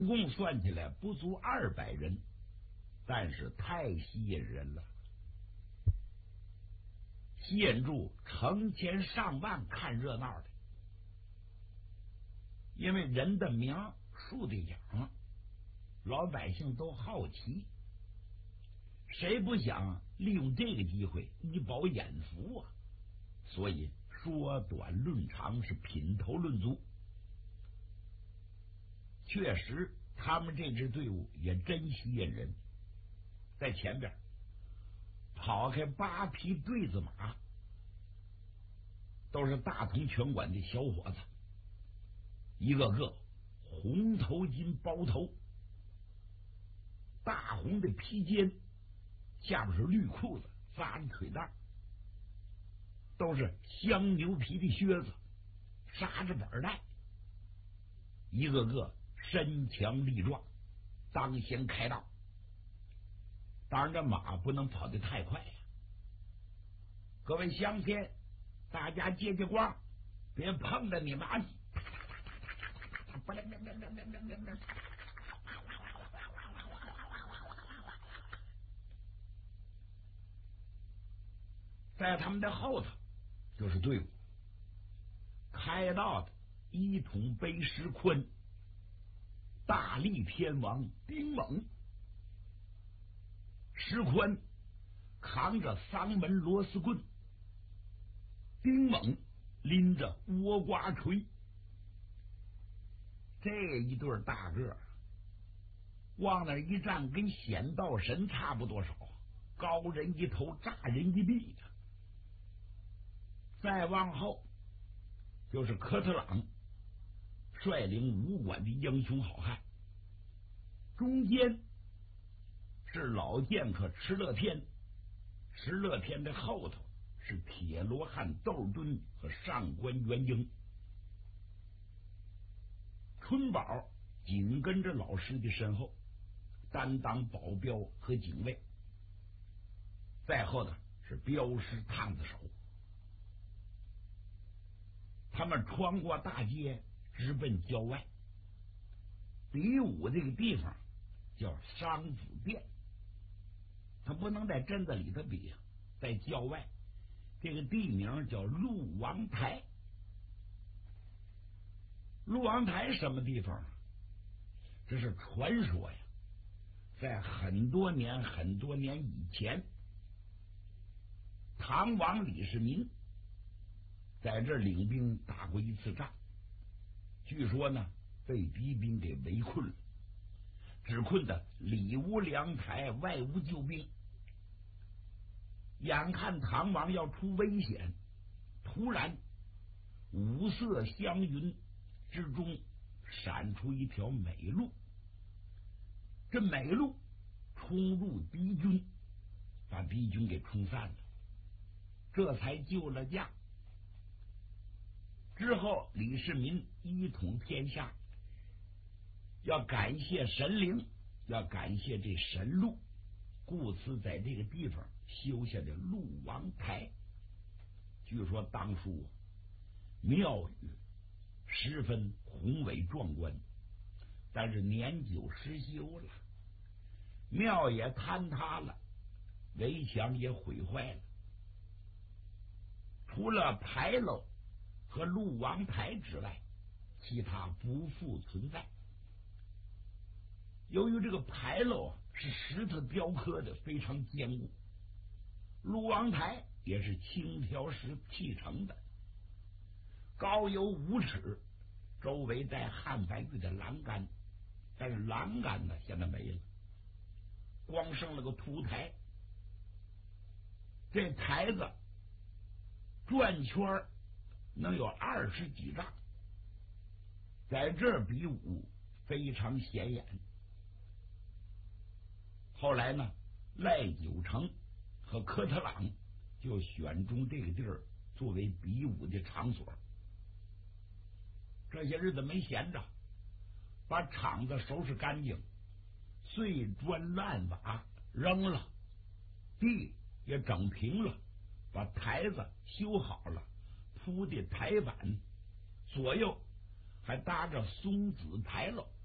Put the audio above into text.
共算起来不足200人，但是太吸引人了，吸引住成千上万看热闹的。因为人的名，树的影，老百姓都好奇，谁不想利用这个机会一饱眼福啊？所以说短论长，是品头论足。确实，他们这支队伍也真吸引人。在前边跑开8匹对子马，都是大同拳馆的小伙子，一个个红头巾包头，大红的披肩，下边是绿裤子，扎着腿带，都是香牛皮的靴子，扎着板带，一个个身强力壮，当先开道。当然这马不能跑得太快呀，各位乡亲，大家借借光，别碰着你马。在他们的后头就是队伍，开道的一统碑石坤，大力天王丁猛。石坤扛着丧门螺丝棍，丁猛拎着倭瓜锤。这一对大个往那一站，跟显道神差不多少，高人一头，炸人一臂的。再往后就是科特朗率领武馆的英雄好汉，中间是老剑客池乐天，池乐天的后头是铁罗汉窦敦和上官元英，春宝紧跟着老师的身后，担当保镖和警卫。再后的是镖师探子手。他们穿过大街，直奔郊外。比武这个地方叫商子店，他不能在镇子里头比，在郊外，这个地名叫鹿王台。鹿王台什么地方？这是传说呀，在很多年以前，唐王李世民在这领兵打过一次仗，据说呢被敌兵给围困了，只困得里无粮台，外无救兵。眼看唐王要出危险，突然五色祥云之中闪出一条美路，这美路冲入敌军，把敌军给冲散了，这才救了驾。之后李世民一统天下，要感谢神灵，要感谢这神鹿，故此在这个地方修下的鹿王台。据说当初庙宇十分宏伟壮观，但是年久失修了，庙也坍塌了，围墙也毁坏了，除了牌楼和鹿王台之外，其他不复存在。由于这个牌楼是石头雕刻的，非常坚固，鹿王台也是青条石砌成的，高有5尺，周围带汉白玉的栏杆，但是栏杆呢现在没了，光剩了个凸台。这台子转圈能有20几丈，在这儿比武非常显眼。后来呢，赖九成和科特朗就选中这个地儿作为比武的场所。这些日子没闲着，把场子收拾干净，碎砖烂瓦扔了，地也整平了，把台子修好了，铺的台板，左右还搭着松子牌楼。